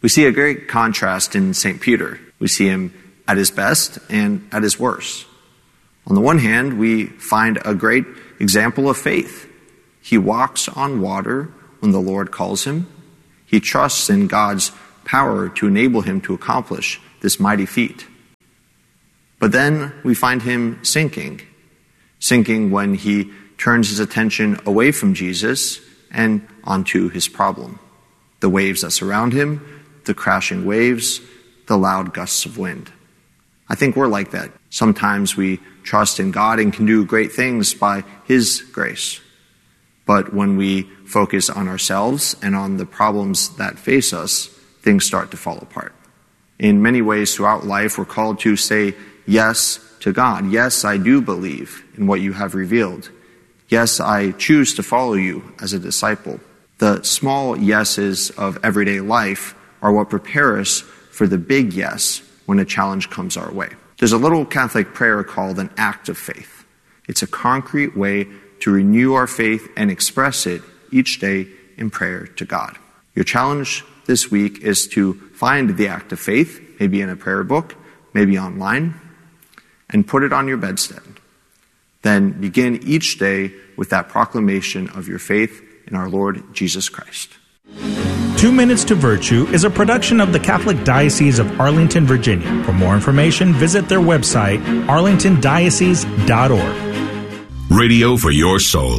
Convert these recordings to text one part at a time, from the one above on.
We see a great contrast in St. Peter. We see him at his best and at his worst. On the one hand, we find a great example of faith. He walks on water when the Lord calls him. He trusts in God's power to enable him to accomplish this mighty feat. But then we find him sinking when he turns his attention away from Jesus and onto his problem. The waves that surround him, the crashing waves, the loud gusts of wind. I think we're like that. Sometimes we trust in God and can do great things by his grace. But when we focus on ourselves and on the problems that face us, things start to fall apart. In many ways throughout life, we're called to say yes to God. Yes, I do believe in what you have revealed. Yes, I choose to follow you as a disciple. The small yeses of everyday life are what prepare us for the big yes when a challenge comes our way. There's a little Catholic prayer called an act of faith. It's a concrete way to renew our faith and express it each day in prayer to God. Your challenge this week is to find the act of faith, maybe in a prayer book, maybe online, and put it on your bedstead. Then begin each day with that proclamation of your faith in our Lord Jesus Christ. 2 Minutes to Virtue is a production of the Catholic Diocese of Arlington, Virginia. For more information, visit their website, arlingtondiocese.org. Radio for your soul.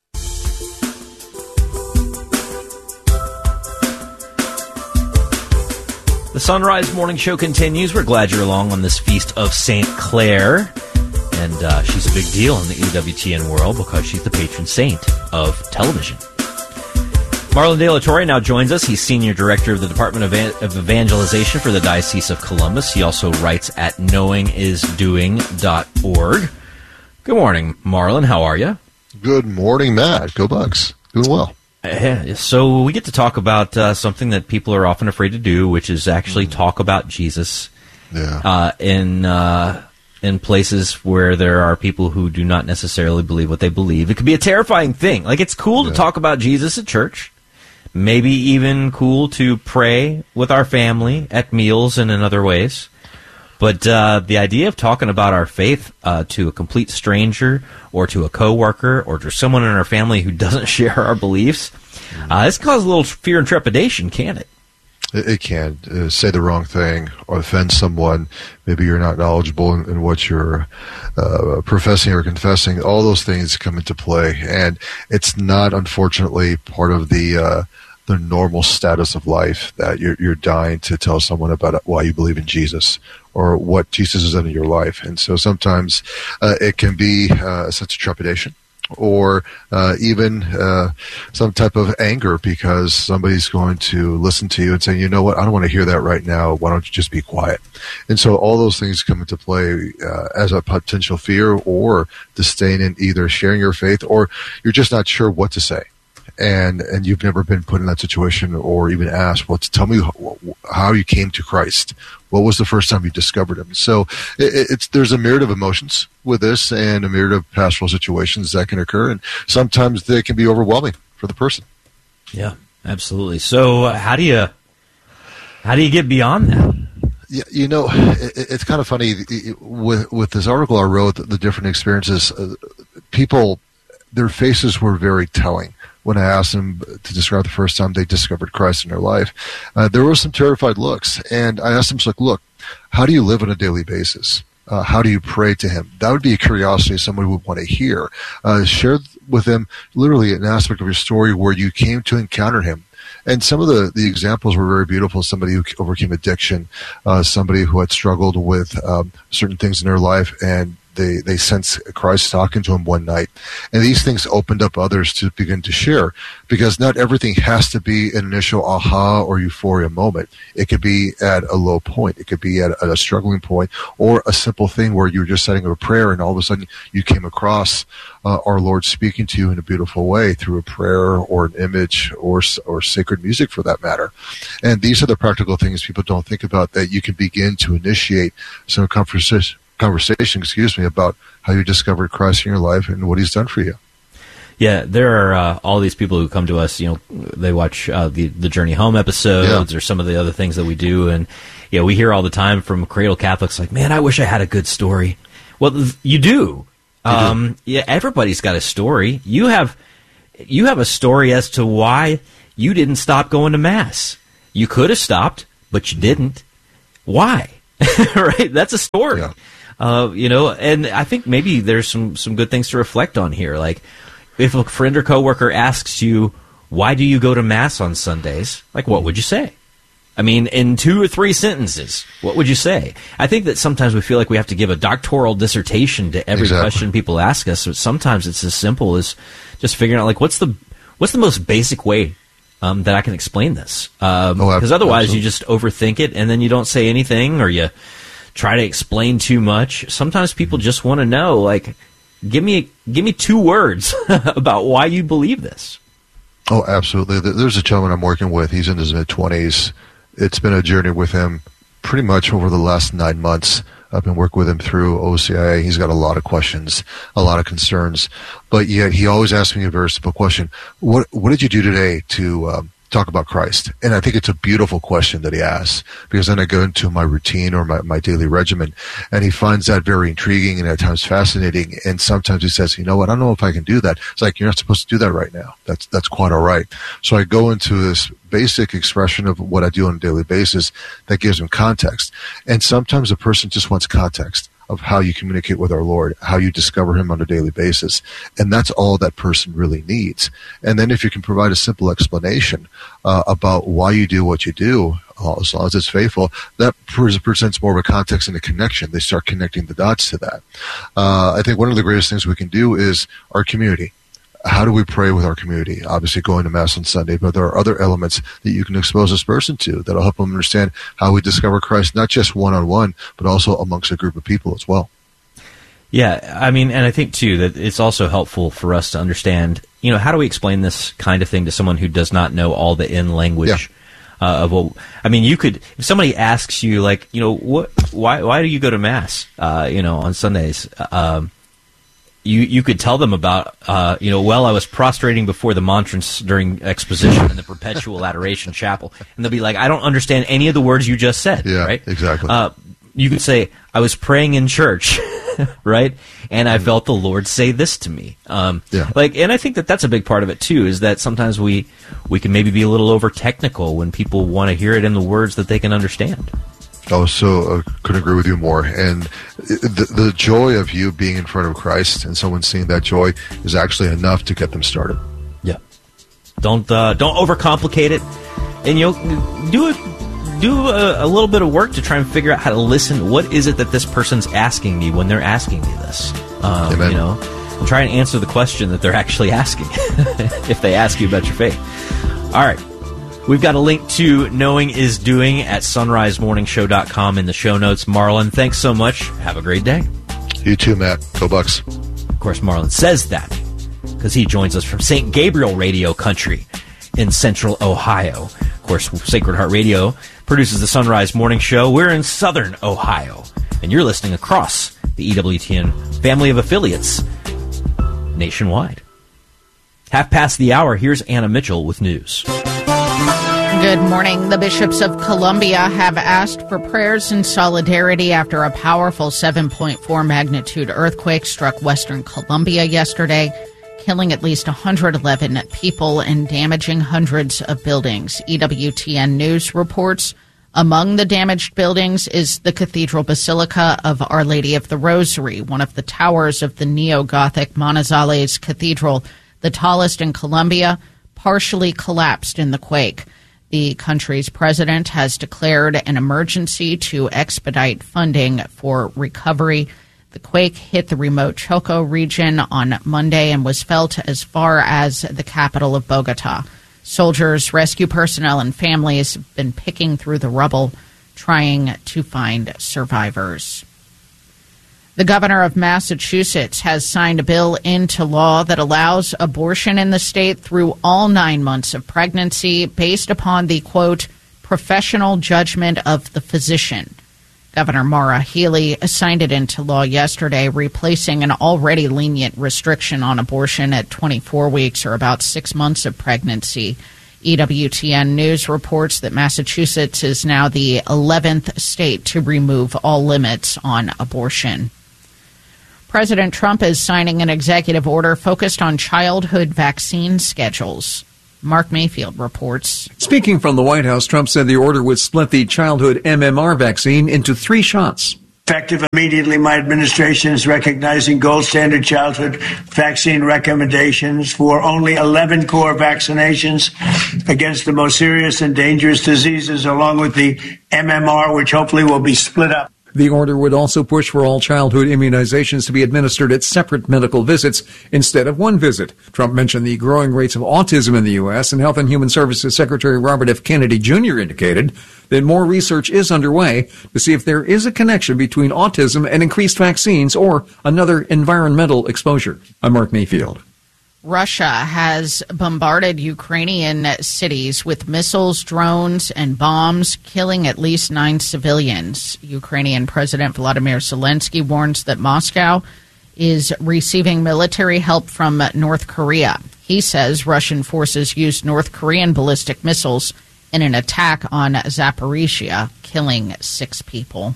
The Sunrise Morning Show continues. We're glad you're along on this feast of St. Clare. And she's a big deal in the EWTN world because she's the patron saint of television. Marlon De La Torre now joins us. He's Senior Director of the Department of Evangelization for the Diocese of Columbus. He also writes at knowingisdoing.org. Good morning, Marlon. How are you? Good morning, Matt. Go Bucks. Doing well. So we get to talk about something that people are often afraid to do, which is actually talk about Jesus in places where there are people who do not necessarily believe what they believe. It can be a terrifying thing. Like, it's cool to talk about Jesus at church. Maybe even cool to pray with our family at meals and in other ways. But the idea of talking about our faith to a complete stranger or to a coworker or to someone in our family who doesn't share our beliefs, this causes a little fear and trepidation, can't it? It can. Say the wrong thing or offend someone. Maybe you're not knowledgeable in what you're professing or confessing. All those things come into play. And it's not, unfortunately, part of the normal status of life that you're dying to tell someone about why you believe in Jesus or what Jesus has done in your life. And so sometimes it can be a sense of trepidation or even some type of anger because somebody's going to listen to you and say, you know what, I don't want to hear that right now. Why don't you just be quiet? And so all those things come into play as a potential fear or disdain in either sharing your faith or you're just not sure what to say. And you've never been put in that situation or even asked, well, tell me how you came to Christ. What was the first time you discovered him? So there's a myriad of emotions with this and a myriad of pastoral situations that can occur. And sometimes they can be overwhelming for the person. Yeah, absolutely. So how do you get beyond that? Yeah, you know, it's kind of funny with this article I wrote, the different experiences, people, their faces were very telling. When I asked them to describe the first time they discovered Christ in their life, there were some terrified looks. And I asked them, look, how do you live on a daily basis? How do you pray to him? That would be a curiosity somebody would want to hear. Share with them literally an aspect of your story where you came to encounter him. And some of the examples were very beautiful. Somebody who overcame addiction, somebody who had struggled with certain things in their life, and they sensed Christ talking to him one night. And these things opened up others to begin to share, because not everything has to be an initial aha or euphoria moment. It could be at a low point. It could be at a struggling point, or a simple thing where you were just setting up a prayer and all of a sudden you came across our Lord speaking to you in a beautiful way through a prayer or an image or sacred music for that matter. And these are the practical things people don't think about, that you can begin to initiate some conversation, about how you discovered Christ in your life and what he's done for you. Yeah, there are all these people who come to us, they watch the Journey Home episodes or some of the other things that we do, and we hear all the time from cradle Catholics like, man, I wish I had a good story. Well, you do. Yeah, everybody's got a story. You have a story as to why you didn't stop going to Mass. You could have stopped, but you didn't. Why? Right? That's a story. Yeah. And I think maybe there's some good things to reflect on here. Like, if a friend or coworker asks you, why do you go to Mass on Sundays? Like, what would you say? I mean, in 2 or 3 sentences, what would you say? I think that sometimes we feel like we have to give a doctoral dissertation to every question people ask us. But sometimes it's as simple as just figuring out, like, what's the most basic way that I can explain this? Because otherwise you just overthink it and then you don't say anything, or you try to explain too much. Sometimes people just want to know, like, give me 2 words about why you believe this. Oh, absolutely. There's a gentleman I'm working with. He's in his mid-20s. It's been a journey with him pretty much over the last 9 months. I've been working with him through OCIA. He's got a lot of questions, a lot of concerns, but yet he always asks me a very simple question. What did you do today to talk about Christ? And I think it's a beautiful question that he asks, because then I go into my routine or my daily regimen, and he finds that very intriguing and at times fascinating. And sometimes he says, you know what, I don't know if I can do that. It's like, you're not supposed to do that right now. That's quite all right. So I go into this basic expression of what I do on a daily basis that gives him context. And sometimes a person just wants context of how you communicate with our Lord, how you discover him on a daily basis. And that's all that person really needs. And then if you can provide a simple explanation about why you do what you do, as long as it's faithful, that presents more of a context and a connection. They start connecting the dots to that. I think one of the greatest things we can do is our community. How do we pray with our community? Obviously going to Mass on Sunday, but there are other elements that you can expose this person to that'll help them understand how we discover Christ, not just one-on-one, but also amongst a group of people as well. Yeah, I mean, and I think, too, that it's also helpful for us to understand, how do we explain this kind of thing to someone who does not know all the in language of what, I mean, you could, if somebody asks you, like, why do you go to Mass, on Sundays? You could tell them about, I was prostrating before the monstrance during exposition in the Perpetual Adoration Chapel. And they'll be like, I don't understand any of the words you just said. Yeah, right? Exactly. You could say, I was praying in church, right? And I felt the Lord say this to me. And I think that that's a big part of it, too, is that sometimes we can maybe be a little over-technical when people want to hear it in the words that they can understand. I couldn't agree with you more. And the joy of you being in front of Christ and someone seeing that joy is actually enough to get them started. Yeah. Don't overcomplicate it, and do a little bit of work to try and figure out how to listen. What is it that this person's asking me when they're asking me this? Amen. And try and answer the question that they're actually asking if they ask you about your faith. All right. We've got a link to Knowing is Doing at sunrisemorningshow.com in the show notes. Marlon, thanks so much. Have a great day. You too, Matt. Go Bucks. Of course, Marlon says that because he joins us from St. Gabriel Radio Country in central Ohio. Of course, Sacred Heart Radio produces the Sunrise Morning Show. We're in southern Ohio, and you're listening across the EWTN family of affiliates nationwide. 1:30. Here's Anna Mitchell with news. Good morning. The bishops of Colombia have asked for prayers and solidarity after a powerful 7.4 magnitude earthquake struck western Colombia yesterday, killing at least 111 people and damaging hundreds of buildings. EWTN News reports among the damaged buildings is the Cathedral Basilica of Our Lady of the Rosary, one of the towers of the neo-Gothic Manizales Cathedral, the tallest in Colombia, partially collapsed in the quake. The country's president has declared an emergency to expedite funding for recovery. The quake hit the remote Choco region on Monday and was felt as far as the capital of Bogota. Soldiers, rescue personnel, and families have been picking through the rubble, trying to find survivors. The governor of Massachusetts has signed a bill into law that allows abortion in the state through all 9 months of pregnancy based upon the, quote, professional judgment of the physician. Governor Maura Healey signed it into law yesterday, replacing an already lenient restriction on abortion at 24 weeks or about 6 months of pregnancy. EWTN News reports that Massachusetts is now the 11th state to remove all limits on abortion. President Trump is signing an executive order focused on childhood vaccine schedules. Mark Mayfield reports. Speaking from the White House, Trump said the order would split the childhood MMR vaccine into 3 shots. Effective immediately, my administration is recognizing gold standard childhood vaccine recommendations for only 11 core vaccinations against the most serious and dangerous diseases, along with the MMR, which hopefully will be split up. The order would also push for all childhood immunizations to be administered at separate medical visits instead of one visit. Trump mentioned the growing rates of autism in the U.S., and Health and Human Services Secretary Robert F. Kennedy Jr. indicated that more research is underway to see if there is a connection between autism and increased vaccines or another environmental exposure. I'm Mark Mayfield. Russia has bombarded Ukrainian cities with missiles, drones, and bombs, killing at least 9 civilians. Ukrainian President Volodymyr Zelensky warns that Moscow is receiving military help from North Korea. He says Russian forces used North Korean ballistic missiles in an attack on Zaporizhia, killing 6 people.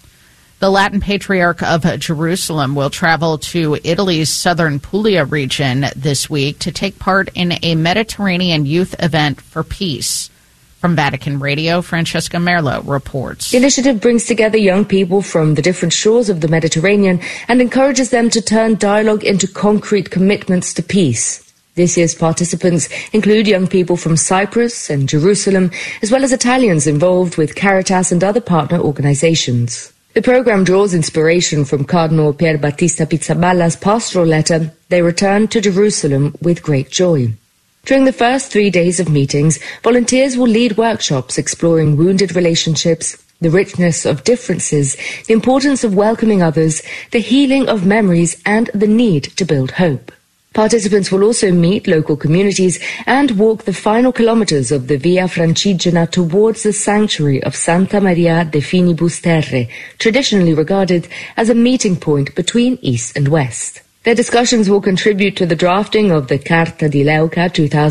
The Latin Patriarch of Jerusalem will travel to Italy's southern Puglia region this week to take part in a Mediterranean youth event for peace. From Vatican Radio, Francesca Merlo reports. The initiative brings together young people from the different shores of the Mediterranean and encourages them to turn dialogue into concrete commitments to peace. This year's participants include young people from Cyprus and Jerusalem, as well as Italians involved with Caritas and other partner organizations. The program draws inspiration from Cardinal Pier Battista Pizzaballa's pastoral letter, "They returned to Jerusalem with great joy." During the first 3 days of meetings, volunteers will lead workshops exploring wounded relationships, the richness of differences, the importance of welcoming others, the healing of memories, and the need to build hope. Participants will also meet local communities and walk the final kilometers of the Via Francigena towards the sanctuary of Santa Maria de Finibus Terre, traditionally regarded as a meeting point between East and West. Their discussions will contribute to the drafting of the Carta di Leuca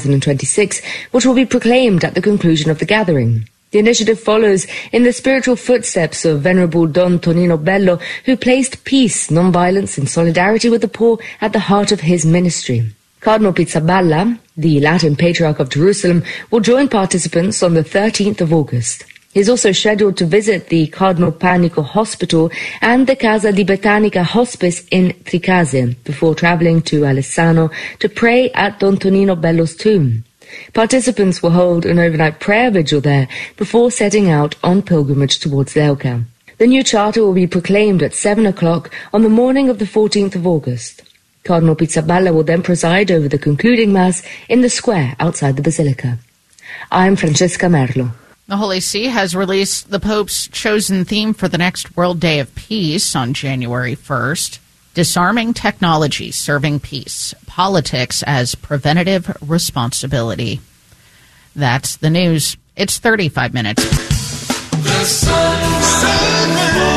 2026, which will be proclaimed at the conclusion of the gathering. The initiative follows in the spiritual footsteps of Venerable Don Tonino Bello, who placed peace, non-violence, and solidarity with the poor at the heart of his ministry. Cardinal Pizzaballa, the Latin Patriarch of Jerusalem, will join participants on the 13th of August. He is also scheduled to visit the Cardinal Panico Hospital and the Casa di Botanica Hospice in Tricase before traveling to Alessano to pray at Don Tonino Bello's tomb. Participants will hold an overnight prayer vigil there before setting out on pilgrimage towards Leuca. The new charter will be proclaimed at 7 o'clock on the morning of the 14th of August. Cardinal Pizzaballa will then preside over the concluding Mass in the square outside the Basilica. I'm Francesca Merlo. The Holy See has released the Pope's chosen theme for the next World Day of Peace on January 1st. Disarming Technology, Serving Peace, Politics as Preventative Responsibility. That's the news. It's 35 minutes. The Sunshine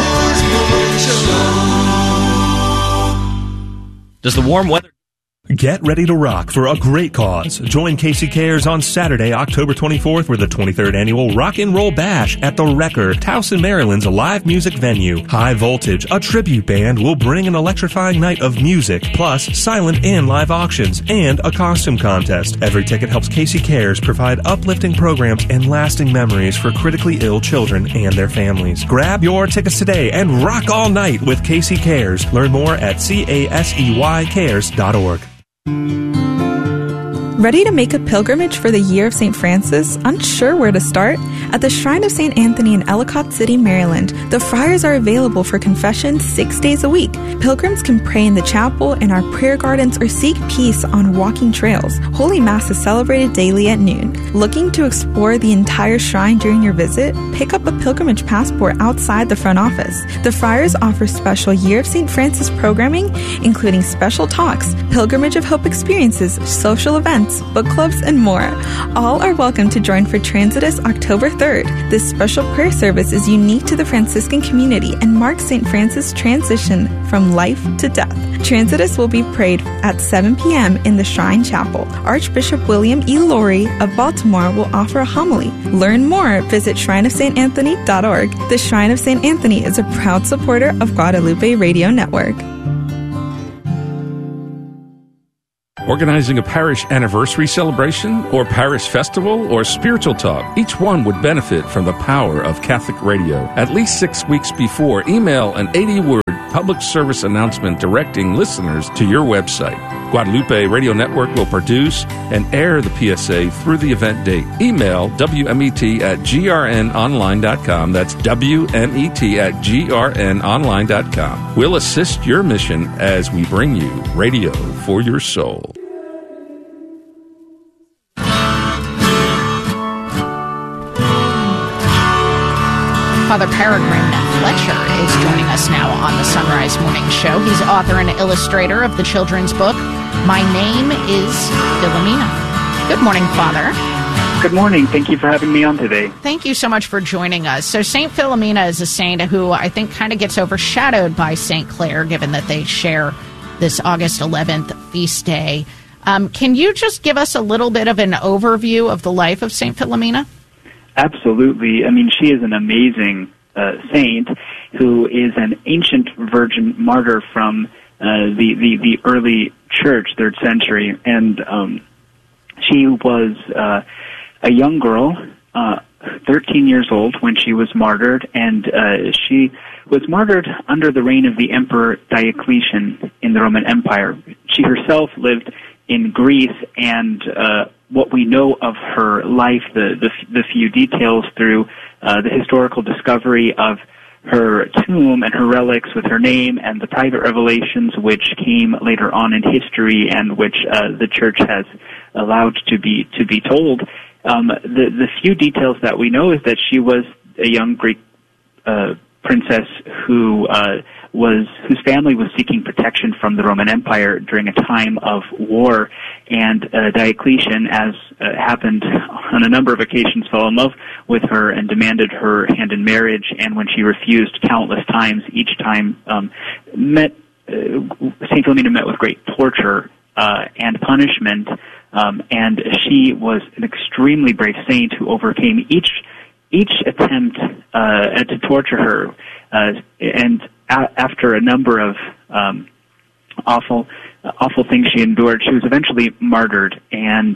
Show. Does the warm weather... Get ready to rock for a great cause. Join Casey Cares on Saturday, October 24th for the 23rd Annual Rock and Roll Bash at The Wrecker, Towson, Maryland's live music venue. High Voltage, a tribute band, will bring an electrifying night of music, plus silent and live auctions, and a costume contest. Every ticket helps Casey Cares provide uplifting programs and lasting memories for critically ill children and their families. Grab your tickets today and rock all night with Casey Cares. Learn more at CASEYcares.org. Ready to make a pilgrimage for the Year of St. Francis? Unsure where to start? At the Shrine of St. Anthony in Ellicott City, Maryland, the friars are available for confession 6 days a week. Pilgrims can pray in the chapel, in our prayer gardens, or seek peace on walking trails. Holy Mass is celebrated daily at noon. Looking to explore the entire shrine during your visit? Pick up a pilgrimage passport outside the front office. The friars offer special Year of St. Francis programming, including special talks, Pilgrimage of Hope experiences, social events, events, book clubs, and more. All are welcome to join for Transitus October 3rd. This special prayer service is unique to the Franciscan community and marks St. Francis' transition from life to death. Transitus will be prayed at 7 p.m. in the Shrine Chapel. Archbishop William E. Laurie of Baltimore will offer a homily. Learn more, visit shrineofstanthony.org. The Shrine of St. Anthony is a proud supporter of Guadalupe Radio Network. Organizing a parish anniversary celebration or parish festival or spiritual talk, each one would benefit from the power of Catholic radio. At least 6 weeks before, email an 80-word public service announcement directing listeners to your website. Guadalupe Radio Network will produce and air the PSA through the event date. Email WMET@grnonline.com. That's WMET@grnonline.com. We'll assist your mission as we bring you radio for your soul. Father Peregrine Fletcher is joining us now on the Sunrise Morning Show. He's author and illustrator of the children's book, My Name is Philomena. Good morning, Father. Good morning. Thank you for having me on today. Thank you so much for joining us. So St. Philomena is a saint who I think kind of gets overshadowed by St. Clare, given that they share this August 11th feast day. Can you just give us a little bit of an overview of the life of St. Philomena? Absolutely. I mean, she is an amazing saint who is an ancient virgin martyr from the early church, 3rd century. And she was a young girl, 13 years old when she was martyred, and she was martyred under the reign of the Emperor Diocletian in the Roman Empire. She herself lived in Greece, and what we know of her life, the few details through the historical discovery of her tomb and her relics with her name and the private revelations which came later on in history and which the church has allowed to be told. The few details that we know is that she was a young Greek princess whose family was seeking protection from the Roman Empire during a time of war, and Diocletian, as happened on a number of occasions, fell in love with her and demanded her hand in marriage, and when she refused countless times, each time St. Philomena met with great torture and punishment, and she was an extremely brave saint who overcame each attempt to torture her, and after a number of awful things she endured, she was eventually martyred. And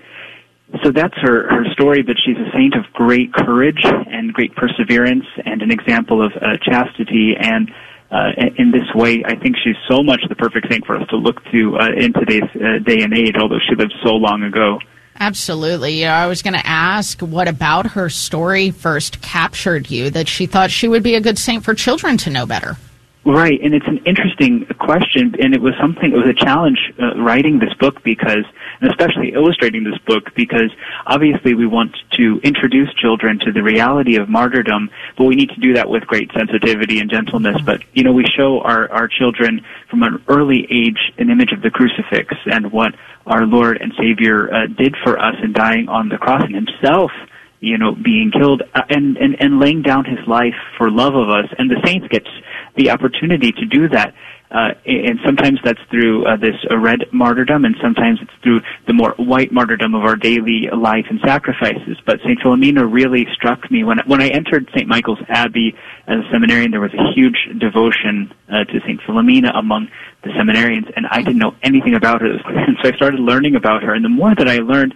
so that's her story, but she's a saint of great courage and great perseverance and an example of chastity. And in this way, I think she's so much the perfect saint for us to look to in today's day and age, although she lived so long ago. Absolutely. I was going to ask, what about her story first captured you, that she thought she would be a good saint for children to know better? Right, and it's an interesting question, and it was a challenge writing this book because, and especially illustrating this book, because obviously we want to introduce children to the reality of martyrdom, but we need to do that with great sensitivity and gentleness. But, we show our children from an early age an image of the crucifix and what our Lord and Savior did for us in dying on the cross, and himself, being killed and laying down his life for love of us. And the saints get the opportunity to do that. And sometimes that's through this red martyrdom, and sometimes it's through the more white martyrdom of our daily life and sacrifices. But St. Philomena really struck me. When I entered St. Michael's Abbey as a seminarian, there was a huge devotion to St. Philomena among the seminarians, and I didn't know anything about her. And so I started learning about her, and the more that I learned,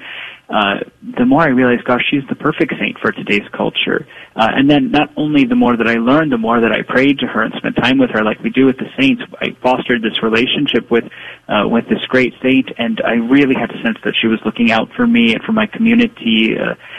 the more I realized, gosh, she's the perfect saint for today's culture. And then not only the more that I learned, the more that I prayed to her and spent time with her like we do with the saints. I fostered this relationship with this great saint, and I really had a sense that she was looking out for me and for my community,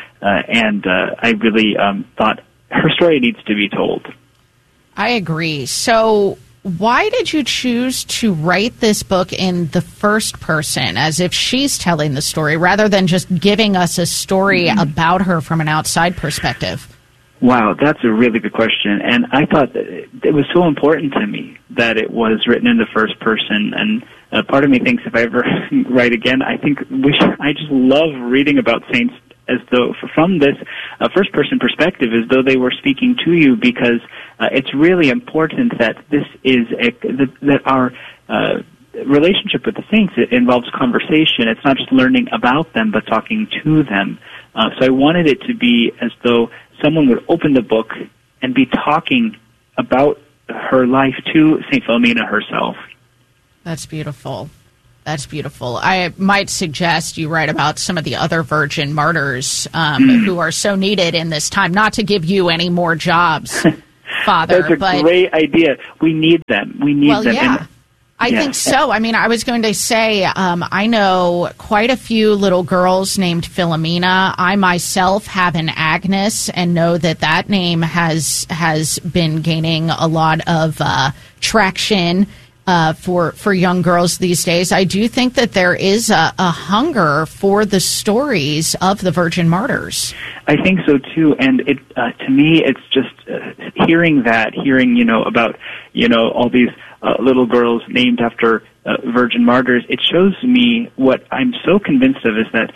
and I really thought her story needs to be told. I agree. So why did you choose to write this book in the first person, as if she's telling the story, rather than just giving us a story about her from an outside perspective? Wow, that's a really good question. And I thought that it was so important to me that it was written in the first person. And part of me thinks if I ever write again, I just love reading about saints as though from this first-person perspective, as though they were speaking to you, because it's really important that this is that our relationship with the saints, it involves conversation. It's not just learning about them, but talking to them. So I wanted it to be as though someone would open the book and be talking about her life to St. Philomena herself. That's beautiful. That's beautiful. I might suggest you write about some of the other virgin martyrs who are so needed in this time. Not to give you any more jobs, Father. That's a great idea. We need them. We need them. Yeah. I think so. I mean, I was going to say, I know quite a few little girls named Philomena. I myself have an Agnes and know that name has been gaining a lot of traction for young girls these days. I do think that there is a hunger for the stories of the Virgin Martyrs. I think so too, and it to me, it's just hearing about all these little girls named after Virgin Martyrs. It shows me what I'm so convinced of is that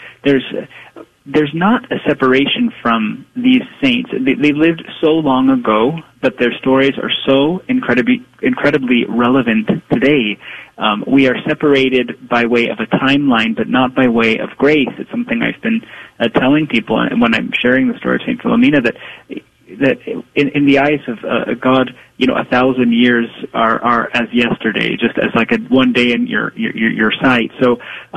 there's not a separation from these saints. They lived so long ago, but their stories are so incredibly relevant today. We are separated by way of a timeline, but not by way of grace. It's something I've been telling people, and when I'm sharing the story of St. Philomena, that in the eyes of God, 1,000 years are as yesterday, just as like one day in your sight. So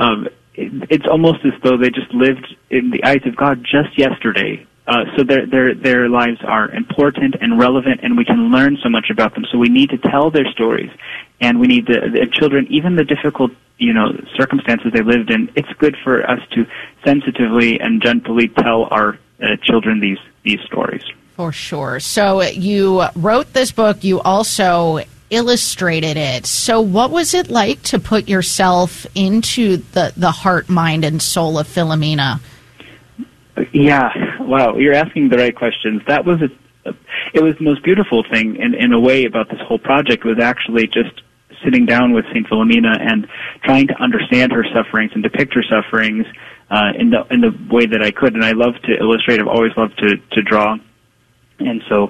it's almost as though they just lived in the eyes of God just yesterday. So their lives are important and relevant, and we can learn so much about them. So we need to tell their stories, and we need the children, even the difficult circumstances they lived in. It's good for us to sensitively and gently tell our children these stories. For sure. So you wrote this book. You also illustrated it. So what was it like to put yourself into the heart, mind, and soul of Philomena? Yeah. Wow. You're asking the right questions. That was it was the most beautiful thing in a way about this whole project was actually just sitting down with St. Philomena and trying to understand her sufferings and depict her sufferings in the way that I could. And I love to illustrate. I've always loved to draw. And so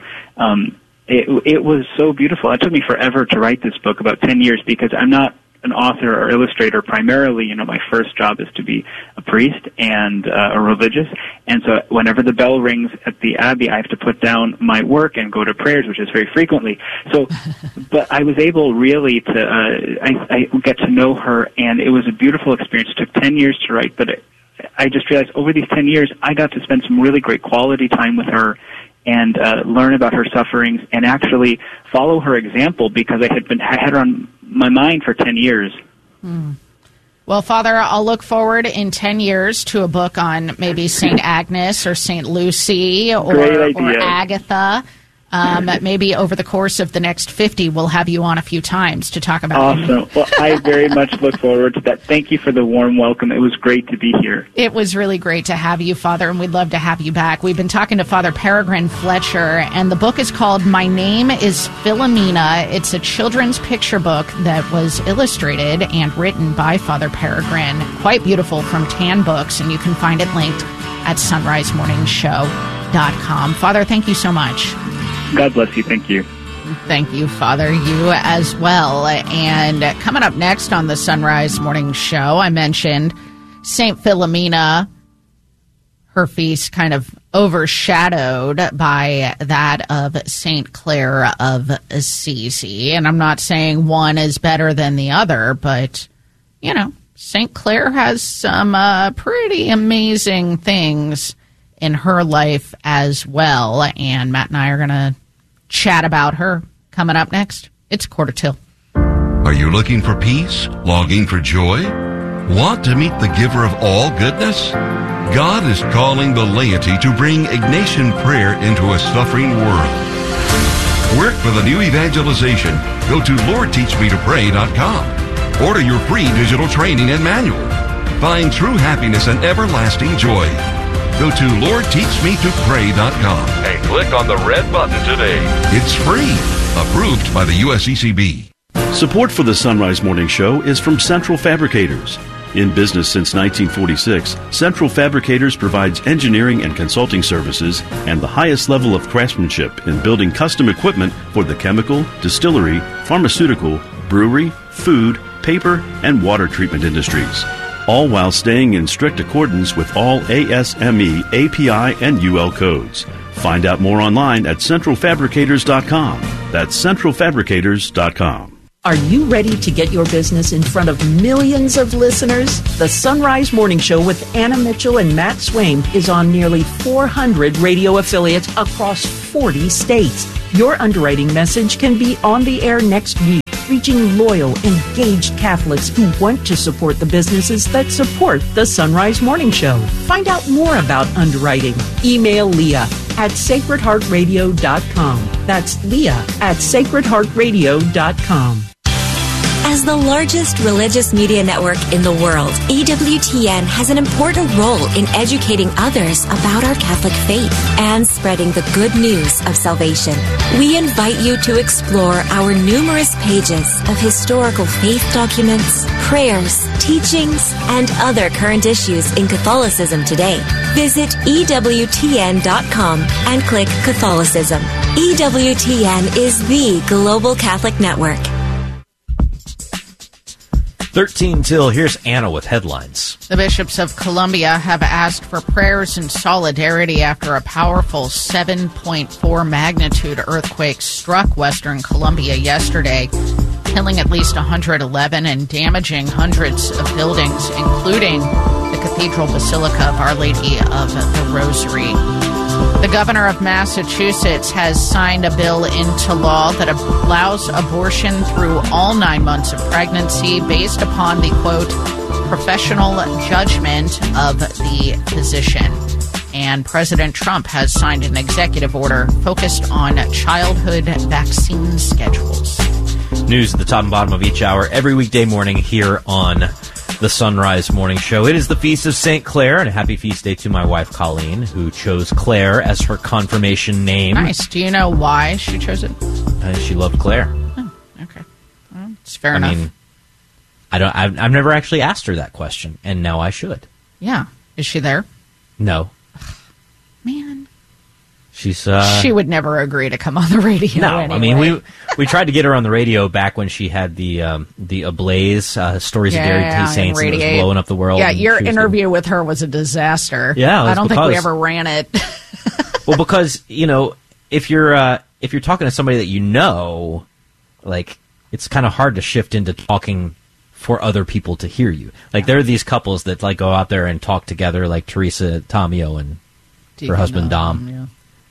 it was so beautiful. It took me forever to write this book, about 10 years, because I'm not an author or illustrator primarily. My first job is to be a priest and a religious. And so whenever the bell rings at the Abbey, I have to put down my work and go to prayers, which is very frequently. So, but I was able really to, I get to know her, and it was a beautiful experience. It took 10 years to write, but I just realized over these 10 years, I got to spend some really great quality time with her and learn about her sufferings and actually follow her example, because I had her on my mind for 10 years. Well, Father, I'll look forward in 10 years to a book on maybe St. Agnes or St. Lucy or Agatha. Maybe over the course of the next 50, we'll have you on a few times to talk about it. Awesome. Well, I very much look forward to that. Thank you for the warm welcome. It was great to be here. It was really great to have you, Father, and we'd love to have you back. We've been talking to Father Peregrine Fletcher, and the book is called My Name is Philomena. It's a children's picture book that was illustrated and written by Father Peregrine. Quite beautiful, from Tan Books, and you can find it linked at sunrisemorningshow.com. Father, thank you so much. God bless you. Thank you. Thank you, Father. You as well. And coming up next on the Sunrise Morning Show, I mentioned St. Philomena, her feast kind of overshadowed by that of St. Clare of Assisi. And I'm not saying one is better than the other, but, St. Clare has some pretty amazing things in her life as well. And Matt and I are going to chat about her coming up next. It's 1:45. Are you looking for peace? Longing for joy? Want to meet the giver of all goodness? God is calling the laity to bring Ignatian prayer into a suffering world. Work for the new evangelization. Go to LordTeachMeToPray.com. Order your free digital training and manual. Find true happiness and everlasting joy. Go to LordTeachMeToPray.com and click on the red button today. It's free. Approved by the USCCB. Support for the Sunrise Morning Show is from Central Fabricators. In business since 1946, Central Fabricators provides engineering and consulting services and the highest level of craftsmanship in building custom equipment for the chemical, distillery, pharmaceutical, brewery, food, paper, and water treatment industries, all while staying in strict accordance with all ASME, API, and UL codes. Find out more online at centralfabricators.com. That's centralfabricators.com. Are you ready to get your business in front of millions of listeners? The Sunrise Morning Show with Anna Mitchell and Matt Swaim is on nearly 400 radio affiliates across 40 states. Your underwriting message can be on the air next week, reaching loyal, engaged Catholics who want to support the businesses that support the Sunrise Morning Show. Find out more about underwriting. Email Leah at sacredheartradio.com. That's Leah at sacredheartradio.com. As the largest religious media network in the world, EWTN has an important role in educating others about our Catholic faith and spreading the good news of salvation. We invite you to explore our numerous pages of historical faith documents, prayers, teachings, and other current issues in Catholicism today. Visit EWTN.com and click Catholicism. EWTN is the global Catholic network. 13 till. Here's Anna with headlines. The bishops of Colombia have asked for prayers and solidarity after a powerful 7.4 magnitude earthquake struck western Colombia yesterday, killing at least 111 and damaging hundreds of buildings, including the Cathedral Basilica of Our Lady of the Rosary. The governor of Massachusetts has signed a bill into law that allows abortion through all 9 months of pregnancy based upon the, quote, professional judgment of the physician. And President Trump has signed an executive order focused on childhood vaccine schedules. News at the top and bottom of each hour every weekday morning here on the Sunrise Morning Show. It is the Feast of St. Clair, and a happy feast day to my wife, Colleen, who chose Claire as her confirmation name. Nice. Do you know why she chose it? She loved Claire. Oh, okay. Well, it's fair enough. I mean, I've never actually asked her that question, and now I should. Yeah. Is she there? No. Man. She's she would never agree to come on the radio. No, anyway. I mean we tried to get her on the radio back when she had the Ablaze Stories of Gary T. Saints and it was blowing up the world. Yeah, your interview with her was a disaster. Yeah, I don't think we ever ran it. Well, because if you're talking to somebody that you know, like it's kind of hard to shift into talking for other people to hear you. Like there are these couples that like go out there and talk together, like Teresa Tomeo and her husband Dom. Yeah.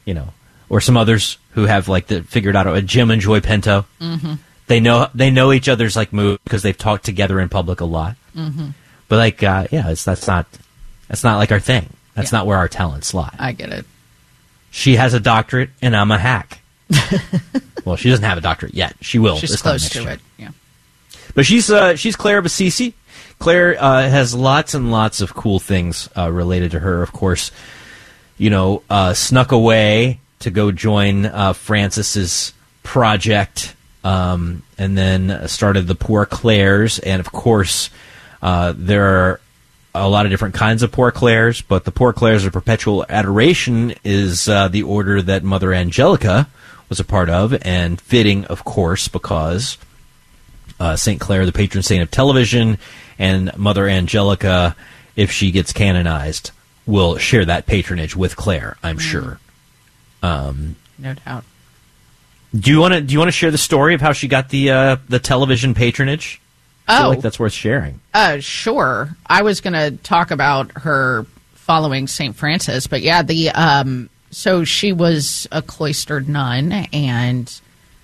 Or some others who have like figured out Jim and Joy Pinto. Mm-hmm. They know each other's like move because they've talked together in public a lot. Mm-hmm. But like, that's not like our thing. That's not where our talents lie. I get it. She has a doctorate and I'm a hack. Well, she doesn't have a doctorate yet. She will. She's close to it. Yeah. But she's Claire of Assisi. Claire has lots and lots of cool things related to her. Of course, snuck away to go join Francis's project, and then started the Poor Clares. And of course, there are a lot of different kinds of Poor Clares, but the Poor Clares of Perpetual Adoration is the order that Mother Angelica was a part of, and fitting, of course, because St. Clare, the patron saint of television, and Mother Angelica, if she gets canonized, will share that patronage with Claire, I'm sure. No doubt. Do you want to share the story of how she got the television patronage? I feel like that's worth sharing. Sure. I was going to talk about her following St. Francis, but yeah, so she was a cloistered nun, and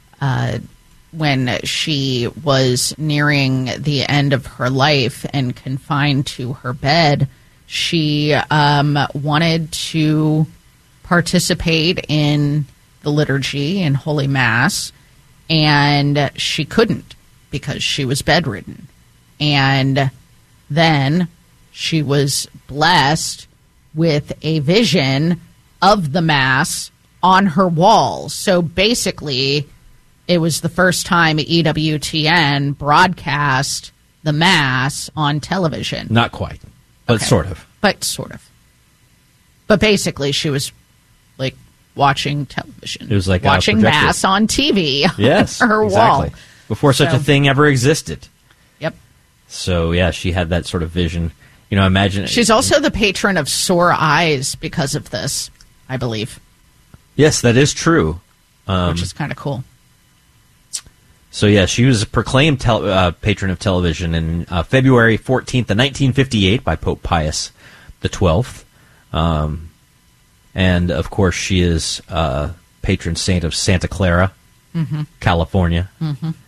when she was nearing the end of her life and confined to her bed, she wanted to participate in the liturgy and Holy Mass, and she couldn't because she was bedridden. And then she was blessed with a vision of the Mass on her wall. So basically, it was the first time EWTN broadcast the Mass on television. Not quite, but sort of. But sort of. But basically, she was like watching television. It was like watching Mass on TV. Yes, on her exactly. wall. Before such a thing ever existed. Yep. So, yeah, she had that sort of vision. You know, imagine... She's also the patron of sore eyes because of this, I believe. Yes, that is true. Which is kind of cool. So, yeah, she was a proclaimed patron of television in February 14th of 1958 by Pope Pius XII. And, of course, she is patron saint of Santa Clara, California.